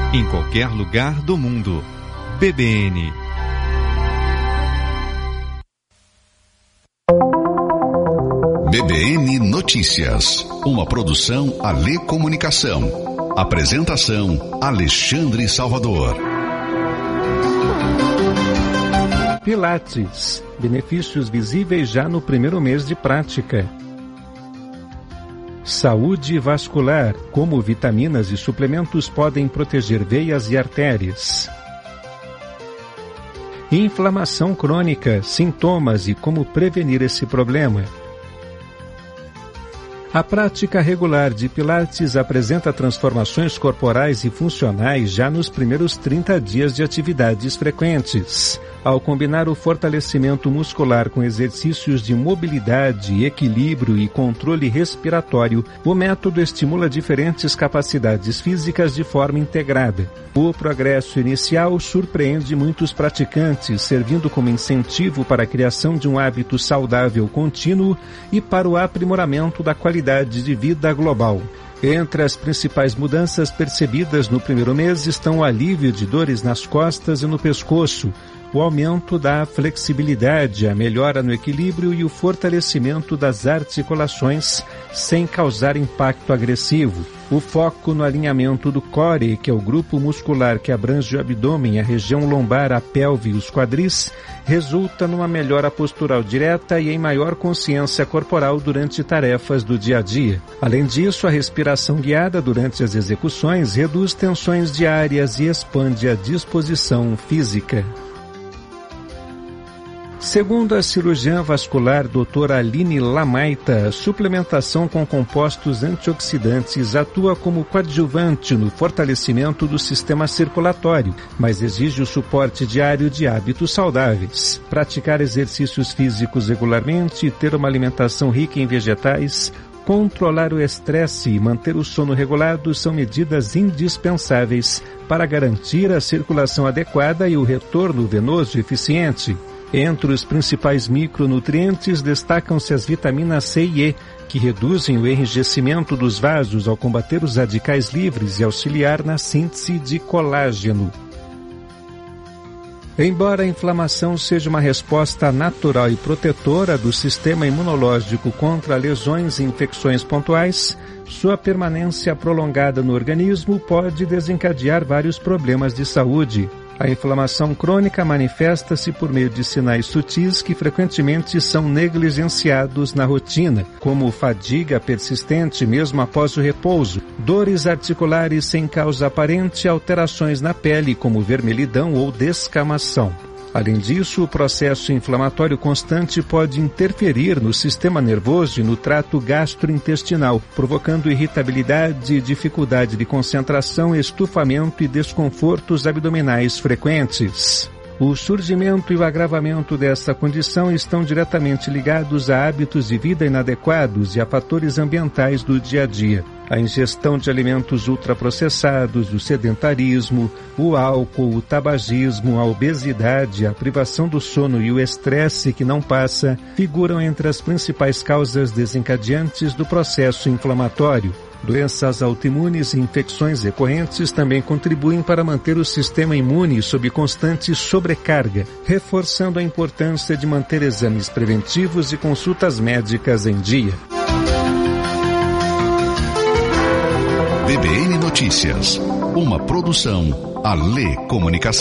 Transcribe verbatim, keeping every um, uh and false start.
em qualquer lugar do mundo. B B N. B B N Notícias, uma produção Alê Comunicação. Apresentação Alexandre Salvador. Pilates, benefícios visíveis já no primeiro mês de prática. Saúde vascular, como vitaminas e suplementos podem proteger veias e artérias. Inflamação crônica, sintomas e como prevenir esse problema. A prática regular de Pilates apresenta transformações corporais e funcionais já nos primeiros trinta dias de atividades frequentes. Ao combinar o fortalecimento muscular com exercícios de mobilidade, equilíbrio e controle respiratório, o método estimula diferentes capacidades físicas de forma integrada. O progresso inicial surpreende muitos praticantes, servindo como incentivo para a criação de um hábito saudável contínuo e para o aprimoramento da qualidade de vida global. Entre as principais mudanças percebidas no primeiro mês estão o alívio de dores nas costas e no pescoço, o aumento da flexibilidade, a melhora no equilíbrio e o fortalecimento das articulações sem causar impacto agressivo. O foco no alinhamento do core, que é o grupo muscular que abrange o abdômen, a região lombar, a pelve e os quadris, resulta numa melhora postural direta e em maior consciência corporal durante tarefas do dia a dia. Além disso, a respiração guiada durante as execuções reduz tensões diárias e expande a disposição física. Segundo a cirurgiã vascular doutora Aline Lamaita, a suplementação com compostos antioxidantes atua como coadjuvante no fortalecimento do sistema circulatório, mas exige o suporte diário de hábitos saudáveis. Praticar exercícios físicos regularmente, ter uma alimentação rica em vegetais, controlar o estresse e manter o sono regulado são medidas indispensáveis para garantir a circulação adequada e o retorno venoso eficiente. Entre os principais micronutrientes destacam-se as vitaminas C e E, que reduzem o enrijecimento dos vasos ao combater os radicais livres e auxiliar na síntese de colágeno. Embora a inflamação seja uma resposta natural e protetora do sistema imunológico contra lesões e infecções pontuais, sua permanência prolongada no organismo pode desencadear vários problemas de saúde. A inflamação crônica manifesta-se por meio de sinais sutis que frequentemente são negligenciados na rotina, como fadiga persistente mesmo após o repouso, dores articulares sem causa aparente e alterações na pele, como vermelhidão ou descamação. Além disso, o processo inflamatório constante pode interferir no sistema nervoso e no trato gastrointestinal, provocando irritabilidade, dificuldade de concentração, estufamento e desconfortos abdominais frequentes. O surgimento e o agravamento dessa condição estão diretamente ligados a hábitos de vida inadequados e a fatores ambientais do dia a dia. A ingestão de alimentos ultraprocessados, o sedentarismo, o álcool, o tabagismo, a obesidade, a privação do sono e o estresse que não passa figuram entre as principais causas desencadeantes do processo inflamatório. Doenças autoimunes e infecções recorrentes também contribuem para manter o sistema imune sob constante sobrecarga, reforçando a importância de manter exames preventivos e consultas médicas em dia. B B N Notícias, uma produção Alê Comunicação.